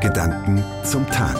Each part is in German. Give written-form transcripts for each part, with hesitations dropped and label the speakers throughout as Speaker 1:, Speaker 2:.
Speaker 1: Gedanken zum Tag.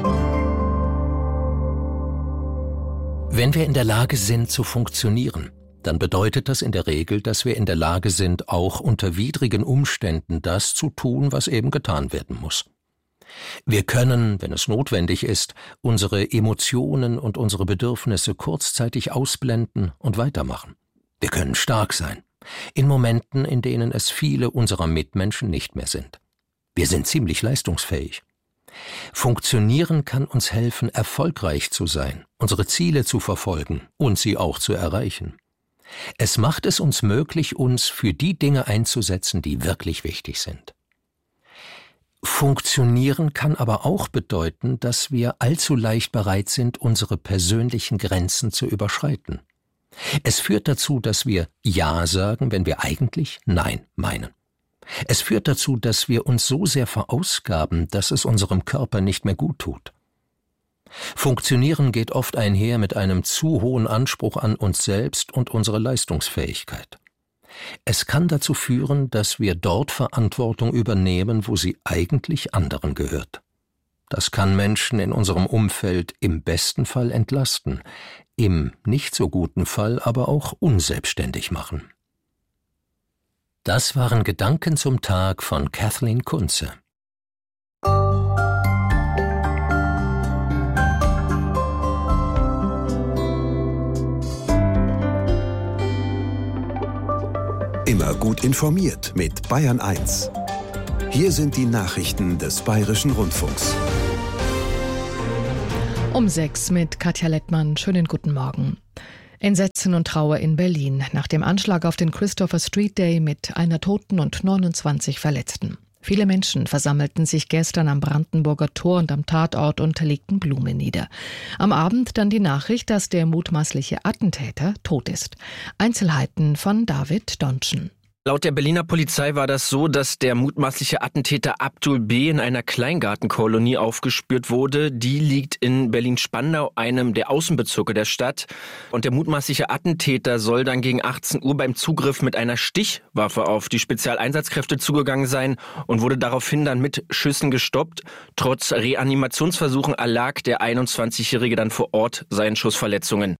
Speaker 2: Wenn wir in der Lage sind zu funktionieren, dann bedeutet das in der Regel, dass wir in der Lage sind, auch unter widrigen Umständen das zu tun, was eben getan werden muss. Wir können, wenn es notwendig ist, unsere Emotionen und unsere Bedürfnisse kurzzeitig ausblenden und weitermachen. Wir können stark sein, in Momenten, in denen es viele unserer Mitmenschen nicht mehr sind. Wir sind ziemlich leistungsfähig. Funktionieren kann uns helfen, erfolgreich zu sein, unsere Ziele zu verfolgen und sie auch zu erreichen. Es macht es uns möglich, uns für die Dinge einzusetzen, die wirklich wichtig sind. Funktionieren kann aber auch bedeuten, dass wir allzu leicht bereit sind, unsere persönlichen Grenzen zu überschreiten. Es führt dazu, dass wir Ja sagen, wenn wir eigentlich Nein meinen. Es führt dazu, dass wir uns so sehr verausgaben, dass es unserem Körper nicht mehr gut tut. Funktionieren geht oft einher mit einem zu hohen Anspruch an uns selbst und unsere Leistungsfähigkeit. Es kann dazu führen, dass wir dort Verantwortung übernehmen, wo sie eigentlich anderen gehört. Das kann Menschen in unserem Umfeld im besten Fall entlasten, im nicht so guten Fall aber auch unselbstständig machen. Das waren Gedanken zum Tag von Kathleen Kunze.
Speaker 1: Immer gut informiert mit Bayern 1. Hier sind die Nachrichten des Bayerischen Rundfunks.
Speaker 3: Um 6 mit Katja Lettmann. Schönen guten Morgen. Entsetzen und Trauer in Berlin nach dem Anschlag auf den Christopher Street Day mit einer Toten und 29 Verletzten. Viele Menschen versammelten sich gestern am Brandenburger Tor und am Tatort und legten Blumen nieder. Am Abend dann die Nachricht, dass der mutmaßliche Attentäter tot ist. Einzelheiten von David Donschen.
Speaker 4: Laut der Berliner Polizei war das so, dass der mutmaßliche Attentäter Abdul B. in einer Kleingartenkolonie aufgespürt wurde. Die liegt in Berlin-Spandau, einem der Außenbezirke der Stadt. Und der mutmaßliche Attentäter soll dann gegen 18 Uhr beim Zugriff mit einer Stichwaffe auf die Spezialeinsatzkräfte zugegangen sein und wurde daraufhin dann mit Schüssen gestoppt. Trotz Reanimationsversuchen erlag der 21-Jährige dann vor Ort seinen Schussverletzungen.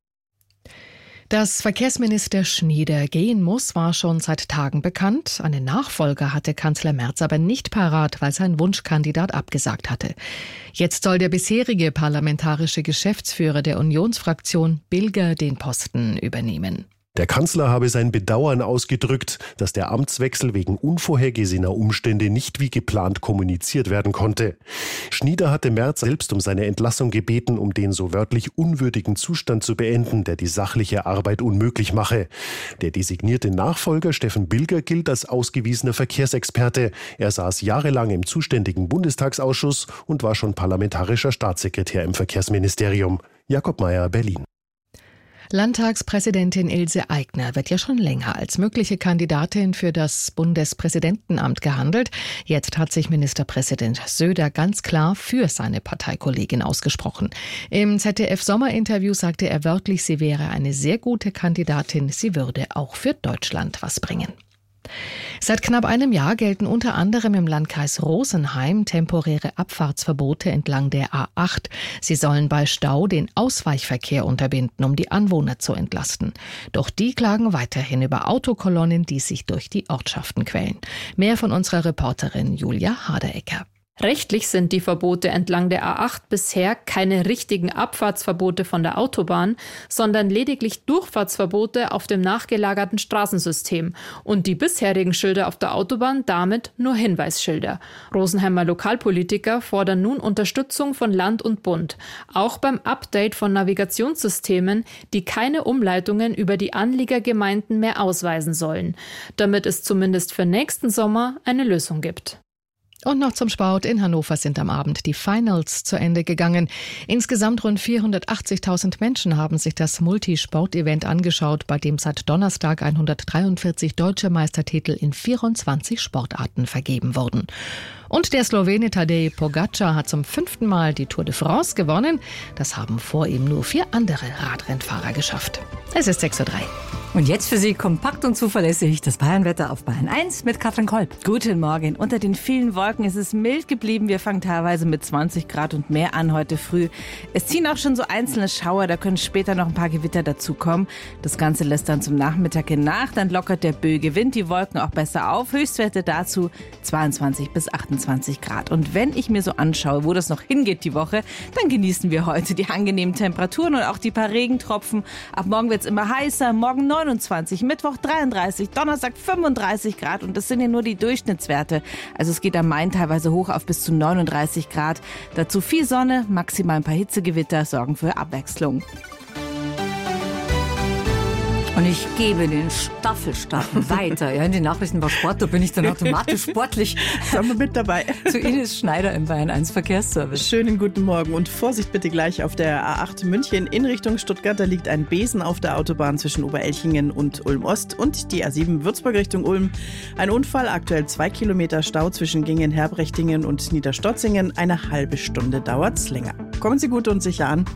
Speaker 3: Dass Verkehrsminister Schnieder gehen muss, war schon seit Tagen bekannt. Einen Nachfolger hatte Kanzler Merz aber nicht parat, weil sein Wunschkandidat abgesagt hatte. Jetzt soll der bisherige parlamentarische Geschäftsführer der Unionsfraktion Bilger den Posten übernehmen.
Speaker 5: Der Kanzler habe sein Bedauern ausgedrückt, dass der Amtswechsel wegen unvorhergesehener Umstände nicht wie geplant kommuniziert werden konnte. Schnieder hatte Merz selbst um seine Entlassung gebeten, um den so wörtlich unwürdigen Zustand zu beenden, der die sachliche Arbeit unmöglich mache. Der designierte Nachfolger Steffen Bilger gilt als ausgewiesener Verkehrsexperte. Er saß jahrelang im zuständigen Bundestagsausschuss und war schon parlamentarischer Staatssekretär im Verkehrsministerium. Jakob Mayer, Berlin.
Speaker 3: Landtagspräsidentin Ilse Aigner wird ja schon länger als mögliche Kandidatin für das Bundespräsidentenamt gehandelt. Jetzt hat sich Ministerpräsident Söder ganz klar für seine Parteikollegin ausgesprochen. Im ZDF-Sommerinterview sagte er wörtlich, sie wäre eine sehr gute Kandidatin, sie würde auch für Deutschland was bringen. Seit knapp einem Jahr gelten unter anderem im Landkreis Rosenheim temporäre Abfahrtsverbote entlang der A8. Sie sollen bei Stau den Ausweichverkehr unterbinden, um die Anwohner zu entlasten. Doch die klagen weiterhin über Autokolonnen, die sich durch die Ortschaften quälen. Mehr von unserer Reporterin Julia Haderecker.
Speaker 6: Rechtlich sind die Verbote entlang der A8 bisher keine richtigen Abfahrtsverbote von der Autobahn, sondern lediglich Durchfahrtsverbote auf dem nachgelagerten Straßensystem und die bisherigen Schilder auf der Autobahn damit nur Hinweisschilder. Rosenheimer Lokalpolitiker fordern nun Unterstützung von Land und Bund, auch beim Update von Navigationssystemen, die keine Umleitungen über die Anliegergemeinden mehr ausweisen sollen, damit es zumindest für nächsten Sommer eine Lösung gibt.
Speaker 3: Und noch zum Sport. In Hannover sind am Abend die Finals zu Ende gegangen. Insgesamt rund 480.000 Menschen haben sich das Multisport-Event angeschaut, bei dem seit Donnerstag 143 deutsche Meistertitel in 24 Sportarten vergeben wurden. Und der Slowene Tadej Pogačar hat zum 5. Mal die Tour de France gewonnen. Das haben vor ihm nur 4 andere Radrennfahrer geschafft. Es ist 6:03 Uhr.
Speaker 7: Und jetzt für Sie kompakt und zuverlässig das Bayernwetter auf Bayern 1 mit Katrin Kolb.
Speaker 8: Guten Morgen. Unter den vielen Wolken ist es mild geblieben. Wir fangen teilweise mit 20 Grad und mehr an heute früh. Es ziehen auch schon so einzelne Schauer, da können später noch ein paar Gewitter dazukommen. Das Ganze lässt dann zum Nachmittag hin nach. Dann lockert der böige Wind die Wolken auch besser auf. Höchstwerte dazu 22 bis 28 Grad. Und wenn ich mir so anschaue, wo das noch hingeht die Woche, dann genießen wir heute die angenehmen Temperaturen und auch die paar Regentropfen. Ab morgen wird es immer heißer. Morgen 29, Mittwoch 33, Donnerstag 35 Grad und das sind ja nur die Durchschnittswerte. Also es geht am Main teilweise hoch auf bis zu 39 Grad. Dazu viel Sonne, maximal ein paar Hitzegewitter sorgen für Abwechslung.
Speaker 7: Und ich gebe den Staffelstab weiter. Ja, in den Nachrichten war Sport, da bin ich dann automatisch sportlich.
Speaker 9: Sind wir mit dabei.
Speaker 7: Zu Ines Schneider im Bayern 1 Verkehrsservice.
Speaker 9: Schönen guten Morgen und Vorsicht bitte gleich auf der A8 München in Richtung Stuttgart. Da liegt ein Besen auf der Autobahn zwischen Oberelchingen und Ulm-Ost und die A7 Würzburg Richtung Ulm. Ein Unfall, aktuell 2 Kilometer Stau zwischen Gingen-Herbrechtingen und Niederstotzingen. Eine halbe Stunde dauert's länger. Kommen Sie gut und sicher an.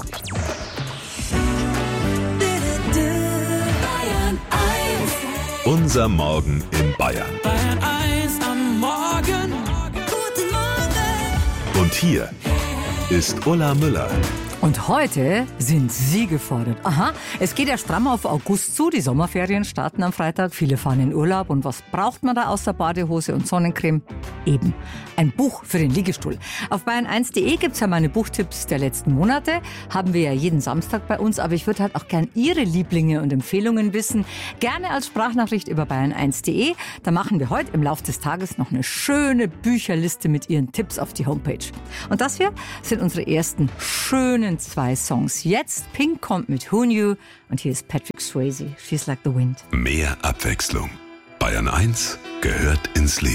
Speaker 1: Unser Morgen in Bayern.
Speaker 10: Bayern 1 am Morgen. Guten Morgen.
Speaker 1: Und hier ist Ulla Müller.
Speaker 7: Und heute sind Sie gefordert. Aha, es geht ja stramm auf August zu. Die Sommerferien starten am Freitag. Viele fahren in Urlaub. Und was braucht man da außer Badehose und Sonnencreme? Eben ein Buch für den Liegestuhl. Auf bayern1.de gibt's ja meine Buchtipps der letzten Monate. Haben wir ja jeden Samstag bei uns. Aber ich würde halt auch gern Ihre Lieblinge und Empfehlungen wissen. Gerne als Sprachnachricht über bayern1.de. Da machen wir heute im Laufe des Tages noch eine schöne Bücherliste mit Ihren Tipps auf die Homepage. Und das hier sind unsere ersten schönen 2 Songs. Jetzt Pink kommt mit Who Knew und hier ist Patrick Swayze, She's Like the Wind.
Speaker 1: Mehr Abwechslung. Bayern 1 gehört ins Leben.